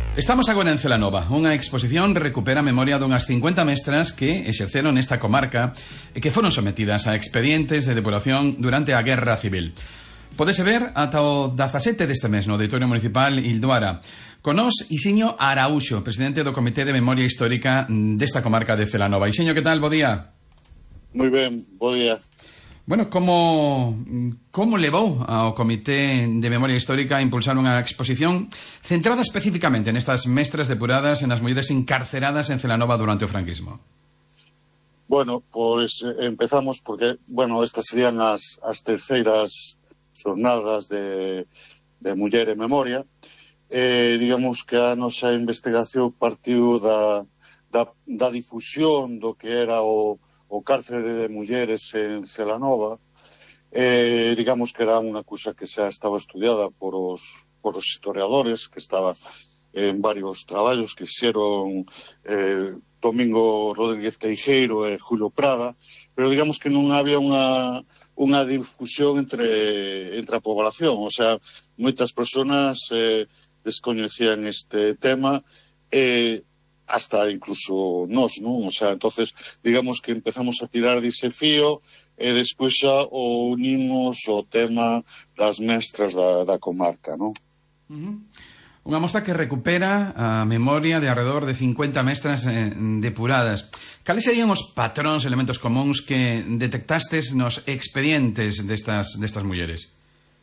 Estamos agora en Celanova. Unha exposición recupera a memoria dunhas 50 mestras que exerceron nesta comarca e que foron sometidas a expedientes de depuración durante a Guerra Civil. Podese ver ata o 17 deste mes no Auditorio Municipal Ilduara. Con nos, Isiño Araúxo, presidente do Comité de Memoria Histórica desta comarca de Celanova. Isiño, que tal? Bo día. Moi ben, bo día. Bueno, como levou ao Comité de Memoria Histórica a impulsar unha exposición centrada especificamente nestas mestras depuradas e nas mulleres encarceradas en Celanova durante o franquismo? Bueno, pois empezamos porque, estas serían as terceiras xornadas de Muller e Memoria. Digamos que a nosa investigación partiu da difusión do que era o cárcere de mulleres en Celanova. Digamos que era unha cousa que xa estaba estudiada por os historiadores, que estaba en varios traballos que fixeron Domingo Rodríguez Teijeiro e Julio Prada, pero digamos que non había unha difusión entre a población. O sea, moitas persoas descoñecían este tema hasta incluso nós, non? O sea, entonces, digamos que empezamos a tirar dese fío e despois xa o unimos o tema das mestras da comarca, non? Unha mostra que recupera a memoria de alrededor de 50 mestras depuradas. Cales serían os patróns, elementos comuns que detectastes nos expedientes destas mulleres?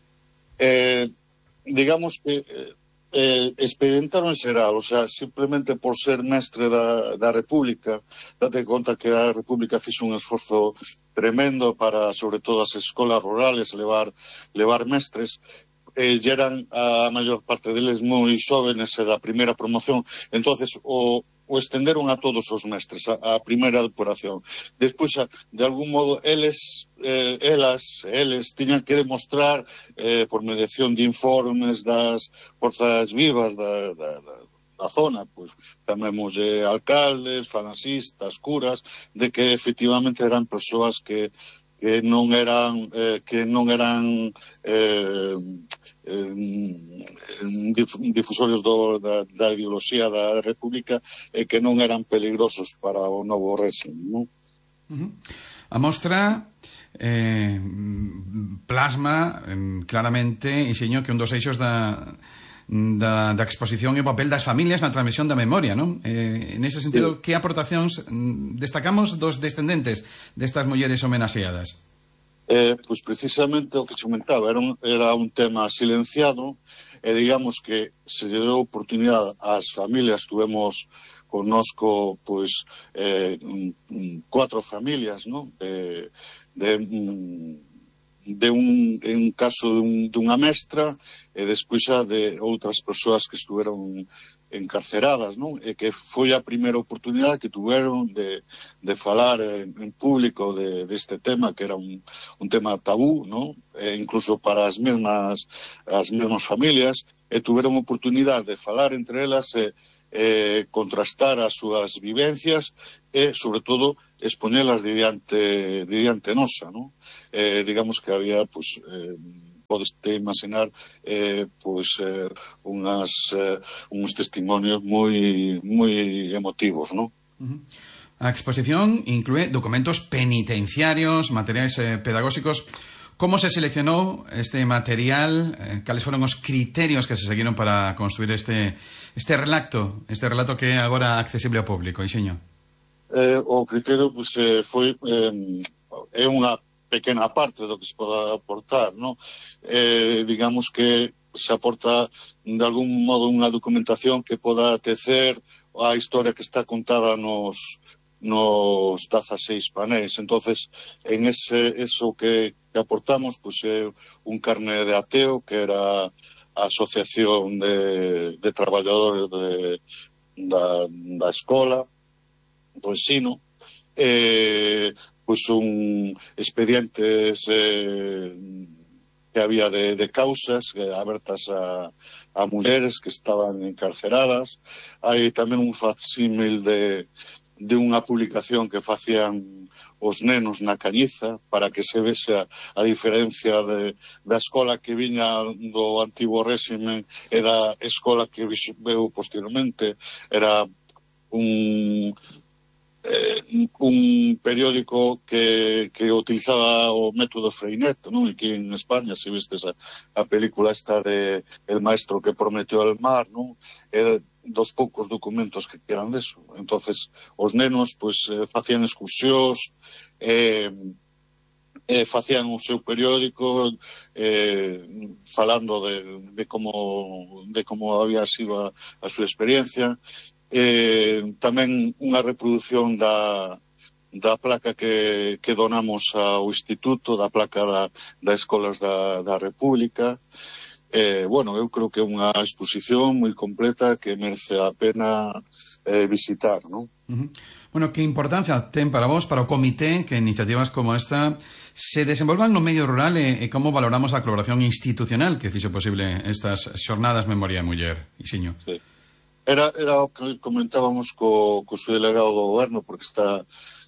Digamos que expedientaron en xeral, o sea, simplemente por ser mestre da República. Date conta que a República fixo un esforzo tremendo para, sobre todo, as escolas rurales levar mestres. Eran a maior parte deles moi xóvenes da primeira promoción, entonces o estenderon a todos os mestres a primeira depuración. Despois, de algún modo, eles tiñan que demostrar por mediación de informes das forzas vivas da zona, pois chamemos alcaldes, falanxistas, curas, de que efectivamente eran persoas que non eran difusorios da ideoloxía da República e que non eran peligrosos para o novo réxime, non? A mostra plasma claramente, Isiño, que un dos eixos da exposición é o papel das familias na transmisión da memoria, non? Nese sentido, sí. Que aportacións destacamos dos descendentes destas mulleres homenaxeadas? Pois precisamente o que se comentaba, era un tema silenciado, e digamos que se lle deu oportunidade ás familias. Tuvemos connosco pois 4 familias, non? En caso dunha mestra e despois xa de outras persoas que estuveron encarceradas, non? E que foi a primeira oportunidade que tuveron de falar en público deste tema, que era un tema tabú, non? Incluso para as mesmas familias, e tuveron oportunidade de falar entre elas contrastar as súas vivencias e, sobre todo, expoñelas diante nosa, non? Digamos que había, pois, podeste imaginar, uns testimonios moi emotivos, non? A exposición inclúe documentos penitenciarios, materiais pedagóxicos. Como se seleccionou este material? Cales foron os criterios que se seguiron para construir este relato que é agora accesible ao público, Isiño? O criterio foi unha pequena parte do que se pode aportar, non? Digamos que se aporta de algún modo unha documentación que poda tecer a historia que está contada nos 16 panéis. Entonces, en eso que aportamos, pois é un carné de ateo, que era a asociación de traballadores da escola, do ensino, pois un expedientes que había de causas abertas a mulleres que estaban encarceradas. Hai tamén un facsímil unha publicación que facían os nenos na Cañiza para que se vese a diferencia da escola que viña do antigo réxime e da escola que veu posteriormente. Era un periódico que utilizaba o método Freinet, non? Aquí en España, se vistes a película esta de El maestro que prometió el mar, non? Dos poucos documentos que quedan deso. Entonces, os nenos, pois, facían excursións, facían o seu periódico, falando de como había sido a súa experiencia. Tamén unha reproducción da placa que donamos ao Instituto, da placa da Escolas da República. Bueno, eu creo que é unha exposición moi completa que merece a pena visitar, non? Bueno, que importancia ten para vos, para o comité, que iniciativas como esta se desenvolvan no medio rural e como valoramos a colaboración institucional que fixo posible estas xornadas Memoria de Muller, Ixiño? Sí. Era o que comentábamos co seu delegado do goberno, porque esta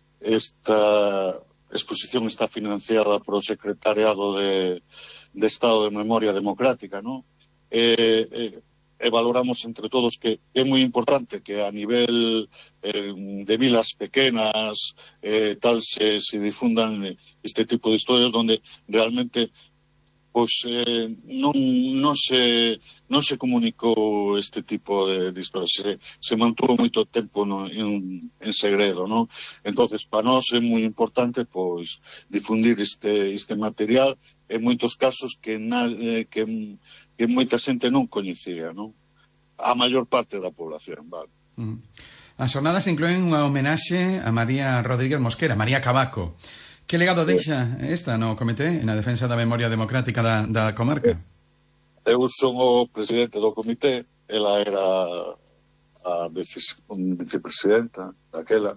exposición está financiada por o Secretariado de Estado de Memoria Democrática, ¿no? Valoramos entre todos que é moi importante que a nivel de vilas pequenas tal se difundan este tipo de historias donde realmente pois non se comunicou este tipo de historias, se mantuvo moito tempo en segredo, non? Entonces, para nós é moi importante pois difundir este material en moitos casos que moita xente non coñecía, non? A maior parte da población, vale. As xornadas incluen unha homenaxe a María Rodríguez Mosquera, María Cavaco. Que legado deixa esta no comité na defensa da memoria democrática da comarca? Eu son o presidente do comité, ela era a vicepresidenta daquela.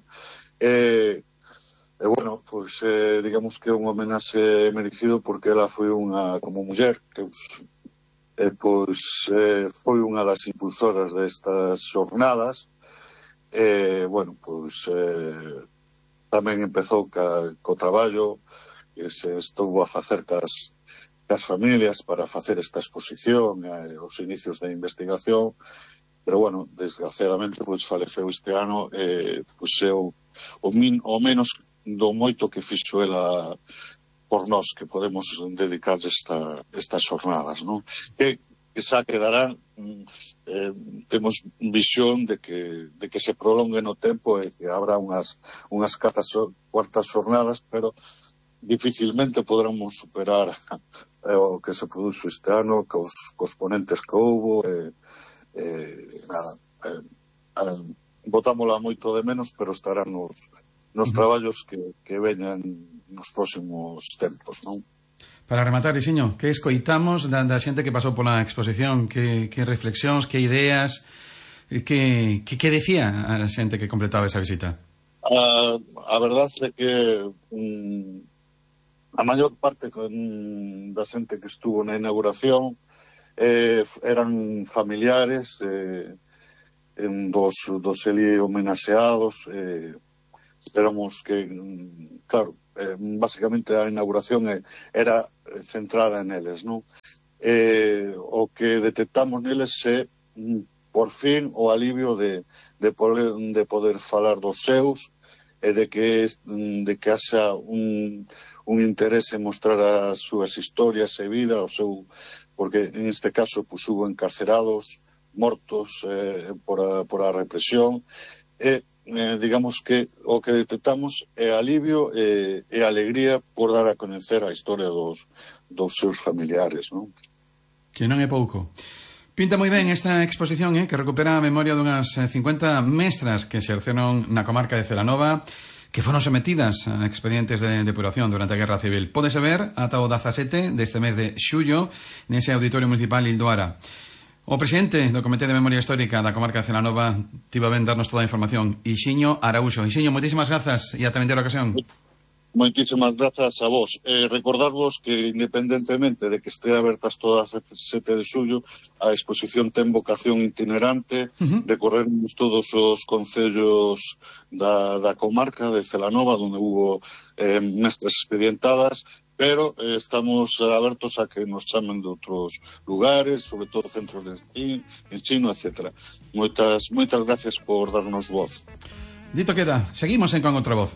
Bueno, pois digamos que é un homenaxe merecido porque ela foi unha, como muller, que foi unha das impulsoras destas xornadas. Bueno, pois tamén empezou co traballo que se estuvo a facer cas familias para facer esta exposición, os inicios da investigación, pero bueno, desgraciadamente pois faleceu este ano, pois é o menos do moito que fixo ela por nós, que podemos dedicar estas xornadas, non? Que xa quedarán, temos visión de que se prolongue no tempo e que habrá unhas cuartas xornadas, pero dificilmente poderemos superar o que se produxo este ano, cos ponentes que houbo, botámola moito de menos, pero estarán nos traballos que veñan nos próximos tempos, non? Para rematar, Ixiño, que escoitamos da xente que pasou pola exposición? Que reflexións, que ideas, que decía a xente que completaba esa visita? A verdade é que a maior parte da xente que estuvo na inauguración eran familiares dos eli homenaxeados. Esperamos que, claro, basicamente a inauguración era centrada neles, non? O que detectamos neles é por fin o alivio de poder falar dos seus e de que haxa un interese en mostrar as súas historias e vida, porque en este caso pues, hubo encarcerados, mortos por a represión, digamos que o que detectamos é alivio e alegría por dar a coñecer a historia dos seus familiares, non? Que non é pouco. Pinta moi ben esta exposición, que recupera a memoria dunhas 50 mestras que exerceron na comarca de Celanova, que foron sometidas a expedientes de depuración durante a Guerra Civil. Pódese ver ata o 17 deste mes de xullo nese auditorio municipal Ildoara. O presidente do Comité de Memoria Histórica da comarca de Celanova tivo a ben darnos toda a información, Ixiño Araúxo. Ixiño, moitísimas grazas e ata a vindeira ocasión. Moitísimas grazas a vos. Recordarvos que, independentemente de que estea abertas todas a 7 de xullo, a exposición ten vocación itinerante, recorremos todos os concellos da comarca de Celanova, onde hubo mestras expedientadas, pero estamos abertos a que nos chamen de outros lugares, sobre todo centros de ensino, etc. Moitas gracias por darnos voz. Dito queda, seguimos en Con Outra Voz.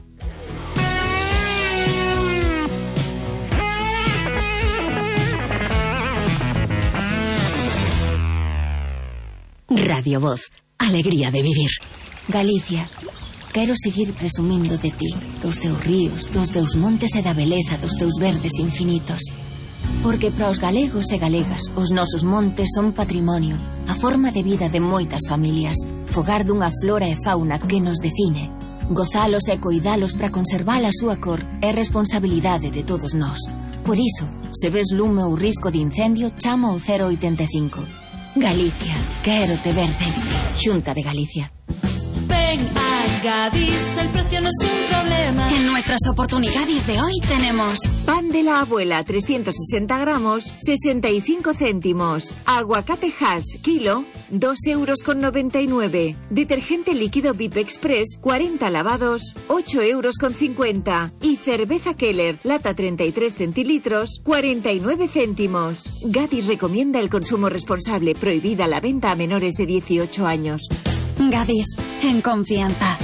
Radio Voz, alegría de vivir. Galicia, quero seguir presumindo de ti, dos teus ríos, dos teus montes e da beleza dos teus verdes infinitos. Porque para os galegos e galegas, os nosos montes son patrimonio, a forma de vida de moitas familias, fogar dunha flora e fauna que nos define. Gozalos e coidalos para conservar a súa cor é responsabilidade de todos nós. Por iso, se ves lume ou risco de incendio, chama ao 085. Galicia, quero te verde. Xunta de Galicia. Ven a Gadis, el precio no es un problema. En nuestras oportunidades de hoy tenemos pan de la abuela 360 gramos, 65 céntimos. Aguacate Hass, kilo, 2,99 €. Detergente líquido VIP Express, 40 lavados, 8,50 €. Y cerveza Keller, lata 33 centilitros, 49 céntimos. Gadis recomienda el consumo responsable, prohibida la venta a menores de 18 años. Gadis, en confianza.